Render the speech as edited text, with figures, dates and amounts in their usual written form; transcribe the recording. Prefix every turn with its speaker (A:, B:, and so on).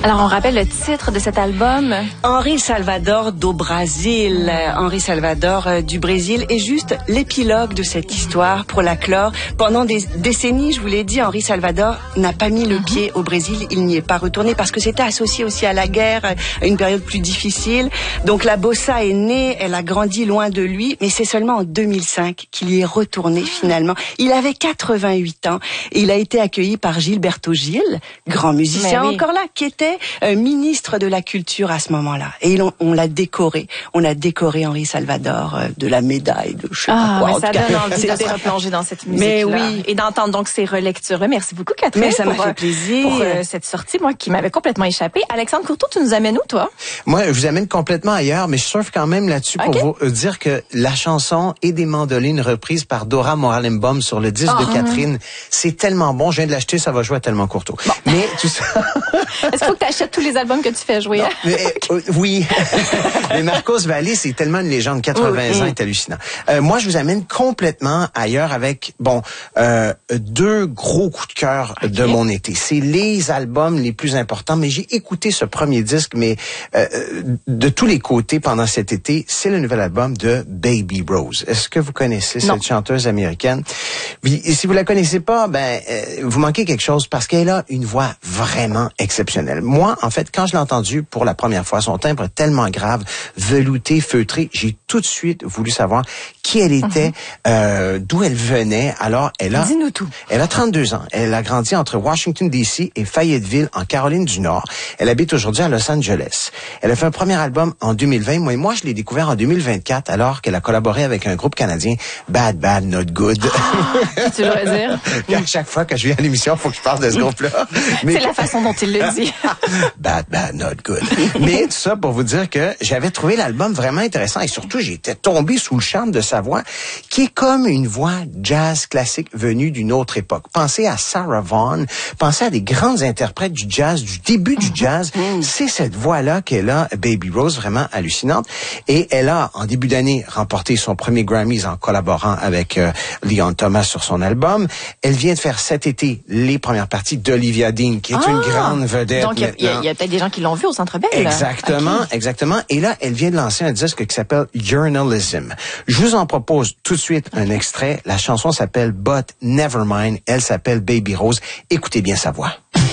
A: Alors, on rappelle le titre de cet album.
B: Henri Salvador do Brasil. Henri Salvador du Brésil est juste l'épilogue de cette histoire pour la clore. Pendant des décennies, je vous l'ai dit, Henri Salvador n'a pas mis le pied au Brésil. Il n'y est pas retourné parce que c'était associé aussi à la guerre, à une période plus difficile. Donc la bossa est née, elle a grandi loin de lui, mais c'est seulement en 2005 qu'il y est retourné finalement. Il avait 88 ans et il a été accueilli par Gilberto Gil, grand musicien encore là, qui était ministre de la Culture à ce moment-là. Et on l'a décoré. On a décoré Henri Salvador de la médaille de je sais pas quoi.
A: Mais ça donne envie de se replonger dans cette musique-là.
B: Mais oui.
A: Et d'entendre donc ces relectures. Merci beaucoup, Catherine.
B: Mais ça m'a fait plaisir.
A: Pour cette sortie, moi, qui m'avait complètement échappé. Alexandre Courteau, tu nous amènes où, toi?
C: Moi, je vous amène complètement ailleurs, mais je surfe quand même là-dessus pour vous dire que la chanson et des mandolines reprises par Dora Moralembaum sur le disque de Catherine, c'est tellement bon. Je viens de l'acheter, ça va jouer à Tellement Courteau. Bon. Mais tout ça...
A: Est-ce qu'il faut que tu achètes tous les albums que tu fais jouer?
C: Non, mais, oui. Mais Marcos Valle, c'est tellement une légende. 80 ans est hallucinant. Moi, je vous amène complètement ailleurs avec, deux gros coups de cœur de mon été. C'est les albums les plus importants, mais j'ai écouté ce premier disque, mais de tous les côtés pendant cet été. C'est le nouvel album de Baby Rose. Est-ce que vous connaissez cette chanteuse américaine? Et si vous la connaissez pas, vous manquez quelque chose parce qu'elle a une voix vraiment exceptionnelle. Moi, en fait, quand je l'ai entendue pour la première fois, son timbre tellement grave, velouté, feutré, j'ai tout de suite voulu savoir qui elle était, d'où elle venait. Alors,
A: dis-nous tout.
C: Elle a 32 ans. Elle a grandi entre Washington, D.C. et Fayetteville, en Caroline du Nord. Elle habite aujourd'hui à Los Angeles. Elle a fait un premier album en 2020. Moi, je l'ai découvert en 2024, alors qu'elle a collaboré avec un groupe canadien, Bad Bad Not Good.
A: Tu le dire?
C: À chaque fois que je viens à l'émission, il faut que je parle de ce groupe-là.
A: C'est la façon dont il le dit.
C: Bad Bad Not Good. Mais tout ça pour vous dire que j'avais trouvé l'album vraiment intéressant et surtout, j'étais tombé sous le charme de sa voix, qui est comme une voix jazz classique venue d'une autre époque. Pensez à Sarah Vaughan, pensez à des grandes interprètes du jazz, du début du jazz. C'est cette voix-là qu'elle a, Baby Rose, vraiment hallucinante. Et elle a, en début d'année, remporté son premier Grammys en collaborant avec Leon Thomas sur son album. Elle vient de faire cet été les premières parties d'Olivia Dean, qui est une grande vedette.
A: Donc, il y a peut-être des gens qui l'ont vu au Centre Bell.
C: Exactement, exactement. Et là, elle vient de lancer un disque qui s'appelle Journalism. Je vous en propose tout de suite un extrait. La chanson s'appelle But Nevermind. Elle s'appelle Baby Rose. Écoutez bien sa voix.